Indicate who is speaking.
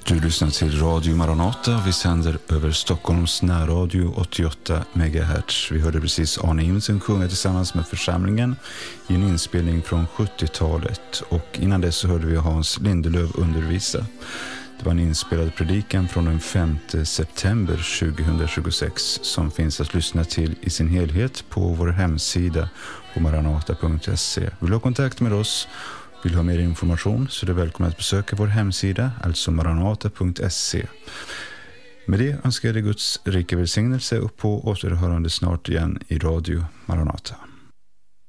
Speaker 1: Du lyssnar till Radio Maranata. Vi sänder över Stockholms närradio 88 MHz. Vi hörde precis Arne Imsen sjunga tillsammans med församlingen i en inspelning från 70-talet. Och innan dess så hörde vi Hans Lindelöf undervisa. Det var en inspelad predikan från den 5 september 2026 som finns att lyssna till i sin helhet på vår hemsida på maranata.se. Vill du ha kontakt med oss? Vill du ha mer information så är du välkommen att besöka vår hemsida, alltså maranata.se. Med det önskar jag dig Guds rika välsignelse och på återhörande snart igen i Radio Maranata.